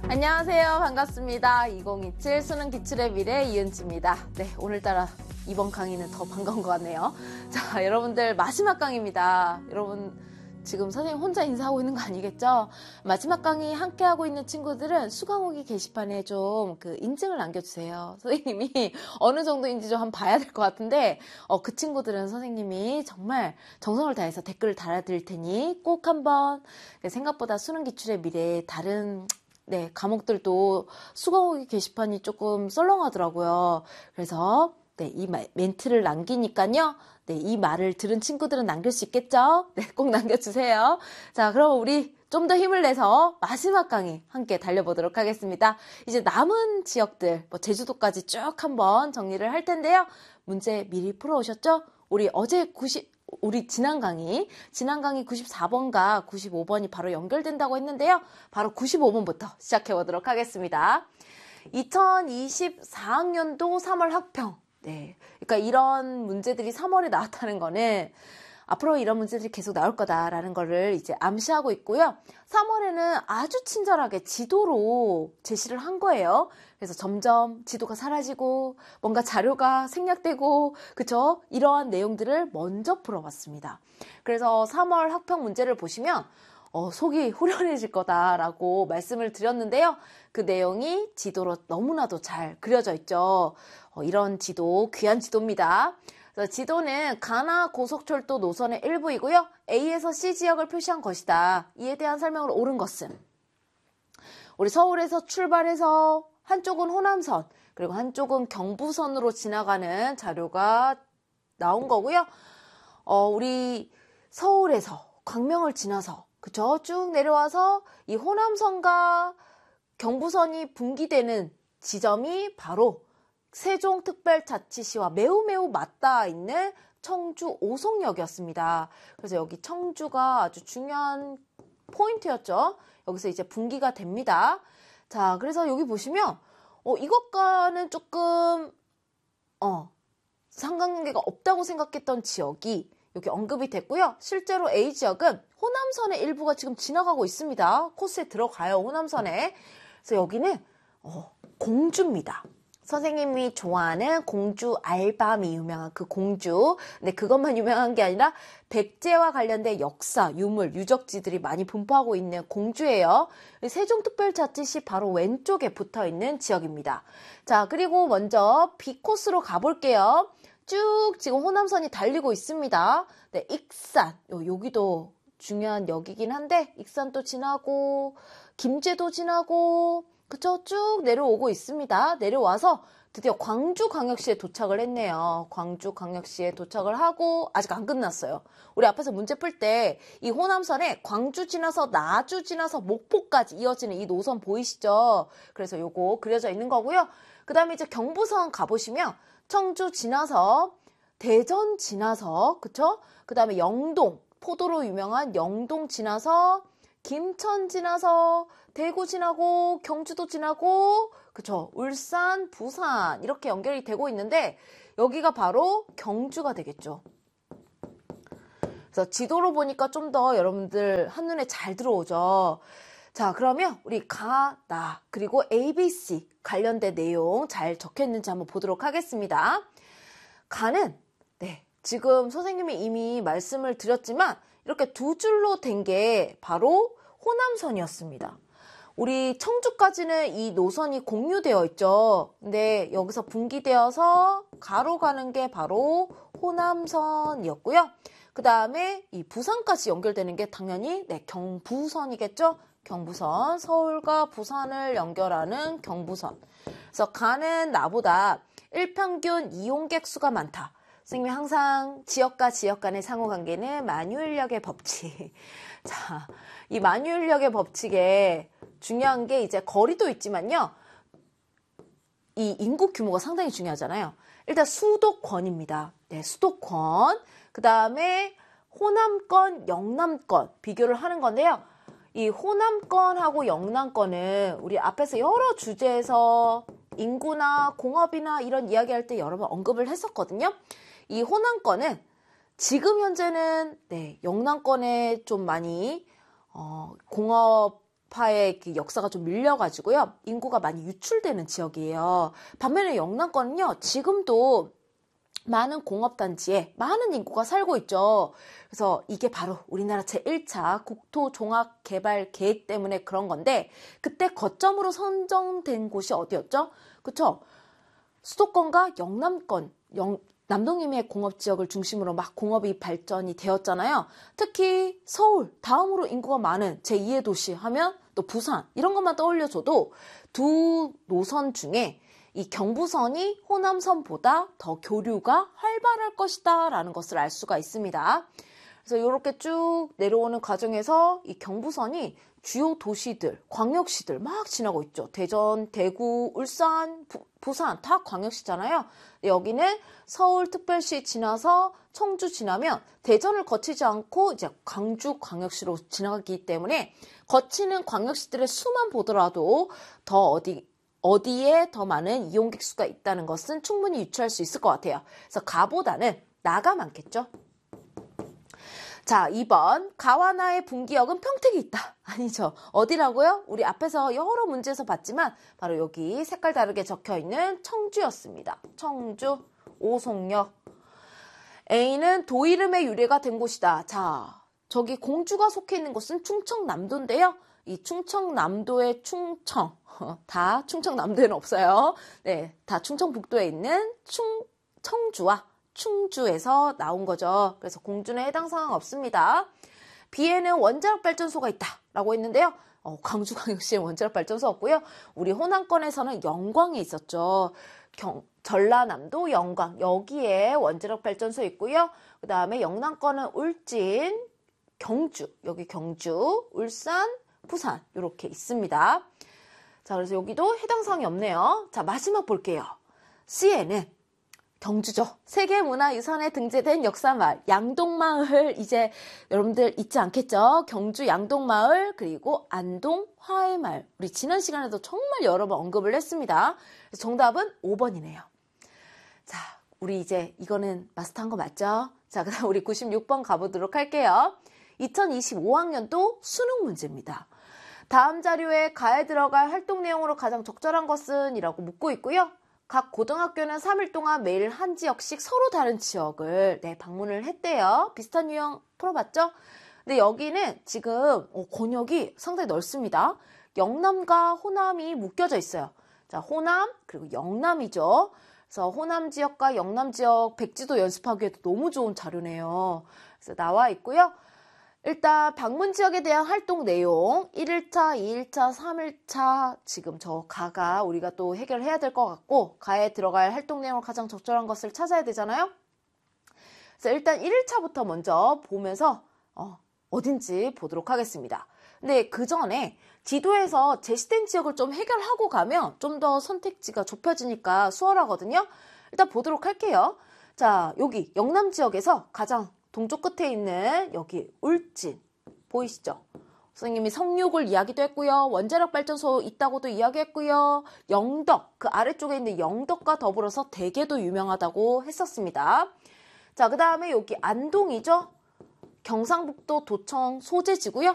안녕하세요. 반갑습니다. 2027 수능 기출의 미래 이은지입니다. 네, 오늘따라 이번 강의는 더 반가운 것 같네요. 자, 여러분들 마지막 강의입니다. 여러분 지금 선생님 혼자 인사하고 있는 거 아니겠죠? 마지막 강의 함께하고 있는 친구들은 수강후기 게시판에 좀 인증을 남겨주세요. 선생님이 어느 정도인지 좀 한번 봐야 될 것 같은데 그 친구들은 선생님이 정말 정성을 다해서 댓글을 달아드릴 테니 꼭 한번 생각보다 수능 기출의 미래 다른 과목들도 수강후기 게시판이 조금 썰렁하더라고요. 그래서 이 멘트를 남기니까요. 이 말을 들은 친구들은 남길 수 있겠죠? 꼭 남겨주세요. 자, 그럼 우리 좀 더 힘을 내서 마지막 강의 함께 달려보도록 하겠습니다. 이제 남은 지역들, 제주도까지 쭉 한번 정리를 할 텐데요. 문제 미리 풀어오셨죠? 우리 지난 강의 94번과 95번이 바로 연결된다고 했는데요. 바로 95번부터 시작해보도록 하겠습니다. 2024학년도 3월 학평. 그러니까 이런 문제들이 3월에 나왔다는 거는 앞으로 이런 문제들이 계속 나올 거다라는 거를 이제 암시하고 있고요. 3월에는 아주 친절하게 지도로 제시를 한 거예요. 그래서 점점 지도가 사라지고 뭔가 자료가 생략되고 그쵸? 이러한 내용들을 먼저 풀어봤습니다. 그래서 3월 학평 문제를 보시면 속이 후련해질 거다라고 말씀을 드렸는데요. 그 내용이 지도로 너무나도 잘 그려져 있죠. 이런 지도, 귀한 지도입니다. 그래서 지도는 가나 고속철도 노선의 일부이고요. A에서 C 지역을 표시한 것이다. 이에 대한 설명을 옳은 것은 우리 서울에서 출발해서 한쪽은 호남선 그리고 한쪽은 경부선으로 지나가는 자료가 나온 거고요. 우리 서울에서 광명을 지나서 그쵸? 쭉 내려와서 이 호남선과 경부선이 분기되는 지점이 바로 세종특별자치시와 매우 맞닿아 있는 청주 오송역이었습니다. 그래서 여기 청주가 아주 중요한 포인트였죠. 여기서 이제 분기가 됩니다. 자, 그래서 여기 보시면 이것과는 조금 상관관계가 없다고 생각했던 지역이 여기 언급이 됐고요. 실제로 A 지역은 호남선의 일부가 지금 지나가고 있습니다. 코스에 들어가요, 호남선에. 그래서 여기는 공주입니다. 선생님이 좋아하는 공주 알밤이 유명한 그 공주. 근데 그것만 유명한 게 아니라 백제와 관련된 역사, 유물, 유적지들이 많이 분포하고 있는 공주예요. 세종특별자치시 바로 왼쪽에 붙어있는 지역입니다. 자, 그리고 먼저 B 코스로 가볼게요. 쭉 지금 호남선이 달리고 있습니다. 익산, 여기도 중요한 역이긴 한데 익산도 지나고 김제도 지나고 그쵸? 쭉 내려오고 있습니다. 내려와서 드디어 광주광역시에 도착을 했네요. 광주광역시에 도착을 하고 아직 안 끝났어요. 우리 앞에서 문제 풀 때 이 호남선에 광주 지나서 나주 지나서 목포까지 이어지는 이 노선 보이시죠? 그래서 요거 그려져 있는 거고요. 그 다음에 이제 경부선 가보시면 청주 지나서 대전 지나서 그쵸? 그 다음에 영동 포도로 유명한 영동 지나서 김천 지나서 대구 지나고 경주도 지나고 그쵸? 울산, 부산 이렇게 연결이 되고 있는데 여기가 바로 경주가 되겠죠. 그래서 지도로 보니까 좀 더 여러분들 한눈에 잘 들어오죠. 자, 그러면 우리 가, 나 그리고 ABC 관련된 내용 잘 적혀있는지 한번 보도록 하겠습니다. 가는 지금 선생님이 이미 말씀을 드렸지만 이렇게 두 줄로 된 게 바로 호남선이었습니다. 우리 청주까지는 이 노선이 공유되어 있죠. 근데 여기서 분기되어서 가로 가는 게 바로 호남선이었고요. 그 다음에 이 부산까지 연결되는 게 당연히 경부선이겠죠. 경부선, 서울과 부산을 연결하는 경부선. 그래서 가는 나보다 일평균 이용객 수가 많다. 선생님이 항상 지역과 지역 간의 상호관계는 만유인력의 법칙. 자, 이 만유인력의 법칙에 중요한 게 이제 거리도 있지만요. 이 인구 규모가 상당히 중요하잖아요. 일단 수도권입니다. 수도권. 그 다음에 호남권, 영남권 비교를 하는 건데요. 이 호남권하고 영남권은 우리 앞에서 여러 주제에서 인구나 공업이나 이런 이야기할 때 여러 번 언급을 했었거든요. 이 호남권은 지금 현재는 영남권에 좀 많이 공업 파의 그 역사가 좀 밀려가지고요. 인구가 많이 유출되는 지역이에요. 반면에 영남권은요. 지금도 많은 공업단지에 많은 인구가 살고 있죠. 그래서 이게 바로 우리나라 제1차 국토종합개발계획 때문에 그런 건데 그때 거점으로 선정된 곳이 어디였죠? 그쵸? 수도권과 영남권, 남동임의 공업지역을 중심으로 막 공업이 발전이 되었잖아요. 특히 서울, 다음으로 인구가 많은 제2의 도시 하면 또 부산 이런 것만 떠올려줘도 두 노선 중에 이 경부선이 호남선보다 더 교류가 활발할 것이다 라는 것을 알 수가 있습니다. 그래서 이렇게 쭉 내려오는 과정에서 이 경부선이 주요 도시들, 광역시들 막 지나고 있죠. 대전, 대구, 울산, 부산 다 광역시잖아요. 여기는 서울특별시 지나서 청주 지나면 대전을 거치지 않고 이제 광주 광역시로 지나가기 때문에 거치는 광역시들의 수만 보더라도 더 어디에 더 많은 이용객 수가 있다는 것은 충분히 유추할 수 있을 것 같아요. 그래서 가보다는 나가 많겠죠. 자, 2번. 가와나의 분기역은 평택이 있다. 아니죠. 어디라고요? 우리 앞에서 여러 문제에서 봤지만 바로 여기 색깔 다르게 적혀있는 청주였습니다. 청주, 오송역. A는 도 이름의 유래가 된 곳이다. 자, 저기 공주가 속해 있는 곳은 충청남도인데요. 이 충청남도의 충청. 다 충청남도에는 없어요. 네, 다 충청북도에 있는 청주와 충주에서 나온 거죠. 그래서 공주는 해당 사항 없습니다. B에는 원자력 발전소가 있다라고 했는데요. 광주광역시에 원자력 발전소 없고요. 우리 호남권에서는 영광에 있었죠. 전라남도 영광 여기에 원자력 발전소 있고요. 그 다음에 영남권은 울진, 경주 여기 경주, 울산, 부산 이렇게 있습니다. 자, 그래서 여기도 해당 사항이 없네요. 자, 마지막 볼게요. C에는 경주죠. 세계문화유산에 등재된 역사마을 양동마을 이제 여러분들 잊지 않겠죠? 경주 양동마을 그리고 안동 화해마을 우리 지난 시간에도 정말 여러 번 언급을 했습니다. 그래서 정답은 5번이네요. 자, 우리 이제 이거는 마스터한 거 맞죠? 자, 그다음 우리 96번 가보도록 할게요. 2025학년도 수능 문제입니다. 다음 자료에 가에 들어갈 활동 내용으로 가장 적절한 것은? 이라고 묻고 있고요. 각 고등학교는 3일 동안 매일 한 지역씩 서로 다른 지역을 방문을 했대요. 비슷한 유형 풀어봤죠? 근데 여기는 지금 권역이 상당히 넓습니다. 영남과 호남이 묶여져 있어요. 자, 호남 그리고 영남이죠. 그래서 호남 지역과 영남 지역 백지도 연습하기에도 너무 좋은 자료네요. 그래서 나와 있고요. 일단 방문 지역에 대한 활동 내용 1일차, 2일차, 3일차 지금 저 가가 우리가 또 해결해야 될 것 같고 가에 들어갈 활동 내용을 가장 적절한 것을 찾아야 되잖아요. 그래서 일단 1일차부터 먼저 보면서 어딘지 보도록 하겠습니다. 근데 그 전에 지도에서 제시된 지역을 좀 해결하고 가면 좀 더 선택지가 좁혀지니까 수월하거든요. 일단 보도록 할게요. 자, 여기 영남 지역에서 가장 동쪽 끝에 있는 여기 울진 보이시죠? 선생님이 성육을 이야기도 했고요. 원자력 발전소 있다고도 이야기했고요. 영덕 그 아래쪽에 있는 영덕과 더불어서 대게도 유명하다고 했었습니다. 자, 그 다음에 여기 안동이죠. 경상북도 도청 소재지고요.